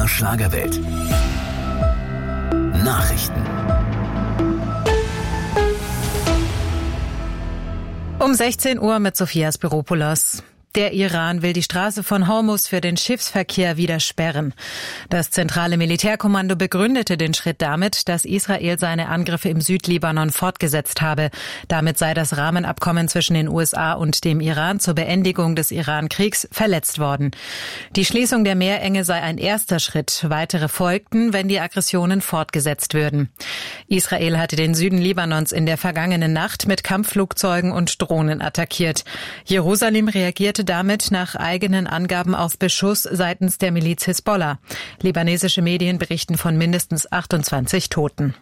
MDR Schlagerwelt. Nachrichten. Um 16 Uhr mit Sophia Spiropoulos. Der Iran will die Straße von Hormuz für den Schiffsverkehr wieder sperren. Das zentrale Militärkommando begründete den Schritt damit, dass Israel seine Angriffe im Südlibanon fortgesetzt habe. Damit sei das Rahmenabkommen zwischen den USA und dem Iran zur Beendigung des Iran-Kriegs verletzt worden. Die Schließung der Meerenge sei ein erster Schritt. Weitere folgten, wenn die Aggressionen fortgesetzt würden. Israel hatte den Süden Libanons in der vergangenen Nacht mit Kampfflugzeugen und Drohnen attackiert. Jerusalem reagierte damit nach eigenen Angaben auf Beschuss seitens der Miliz Hisbollah. Libanesische Medien berichten von mindestens 28 Toten.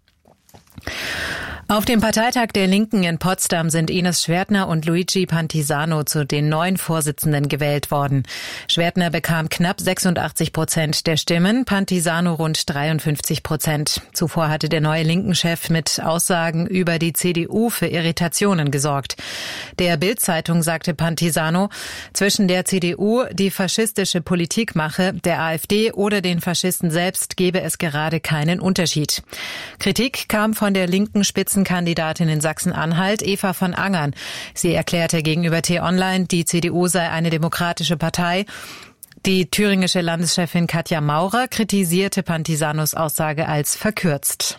Auf dem Parteitag der Linken in Potsdam sind Ines Schwertner und Luigi Pantisano zu den neuen Vorsitzenden gewählt worden. Schwertner bekam knapp 86% der Stimmen, Pantisano rund 53%. Zuvor hatte der neue Linken-Chef mit Aussagen über die CDU für Irritationen gesorgt. Der Bild-Zeitung sagte Pantisano, zwischen der CDU, die faschistische Politik mache, der AfD oder den Faschisten selbst gebe es gerade keinen Unterschied. Kritik kam von der linken Spitzenkandidatin in Sachsen-Anhalt, Eva von Angern. Sie erklärte gegenüber T-Online, die CDU sei eine demokratische Partei. Die thüringische Landeschefin Katja Maurer kritisierte Pantisanos Aussage als verkürzt.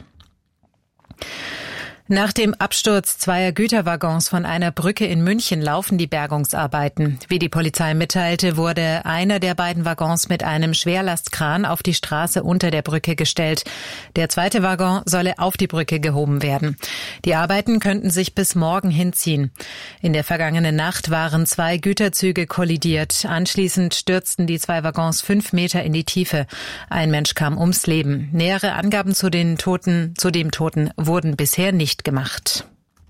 Nach dem Absturz zweier Güterwaggons von einer Brücke in München laufen die Bergungsarbeiten. Wie die Polizei mitteilte, wurde einer der beiden Waggons mit einem Schwerlastkran auf die Straße unter der Brücke gestellt. Der zweite Waggon solle auf die Brücke gehoben werden. Die Arbeiten könnten sich bis morgen hinziehen. In der vergangenen Nacht waren zwei Güterzüge kollidiert. Anschließend stürzten die zwei Waggons 5 Meter in die Tiefe. Ein Mensch kam ums Leben. Nähere Angaben zu dem Toten wurden bisher nicht gemacht.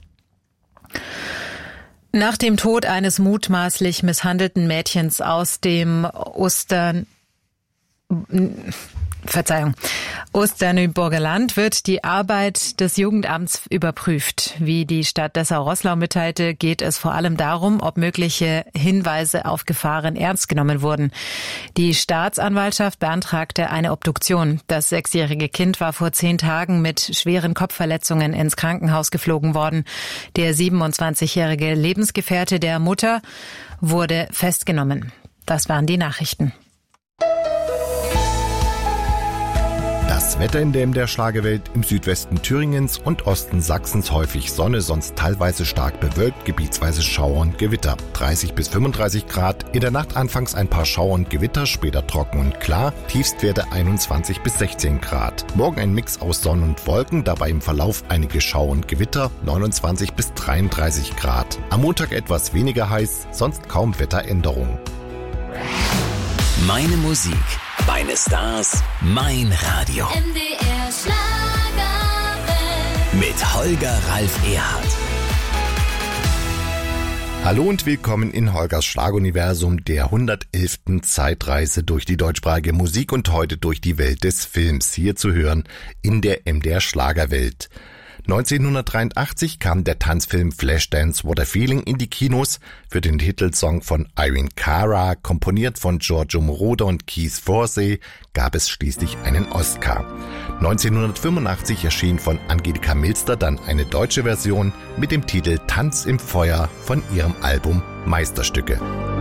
Nach dem Tod eines mutmaßlich misshandelten Mädchens aus dem Osternüburger Land wird die Arbeit des Jugendamts überprüft. Wie die Stadt Dessau-Roßlau mitteilte, geht es vor allem darum, ob mögliche Hinweise auf Gefahren ernst genommen wurden. Die Staatsanwaltschaft beantragte eine Obduktion. Das 6-jährige Kind war vor 10 Tagen mit schweren Kopfverletzungen ins Krankenhaus geflogen worden. Der 27-jährige Lebensgefährte der Mutter wurde festgenommen. Das waren die Nachrichten. Das Wetter in der MDR Schlagerwelt: im Südwesten Thüringens und Osten Sachsens häufig Sonne, sonst teilweise stark bewölkt, gebietsweise Schauer und Gewitter. 30 bis 35 Grad, in der Nacht anfangs ein paar Schauer und Gewitter, später trocken und klar, Tiefstwerte 21 bis 16 Grad. Morgen ein Mix aus Sonne und Wolken, dabei im Verlauf einige Schauer und Gewitter, 29 bis 33 Grad. Am Montag etwas weniger heiß, sonst kaum Wetteränderung. Meine Musik, meine Stars, mein Radio. MDR Schlagerwelt. Mit Holger Ralf Erhardt. Hallo und willkommen in Holgers Schlageruniversum, der 111. Zeitreise durch die deutschsprachige Musik und heute durch die Welt des Films, hier zu hören in der MDR Schlagerwelt. 1983 kam der Tanzfilm Flashdance What a Feeling in die Kinos. Für den Titelsong von Irene Cara, komponiert von Giorgio Moroder und Keith Forsey, gab es schließlich einen Oscar. 1985 erschien von Angelika Milster dann eine deutsche Version mit dem Titel Tanz im Feuer von ihrem Album Meisterstücke.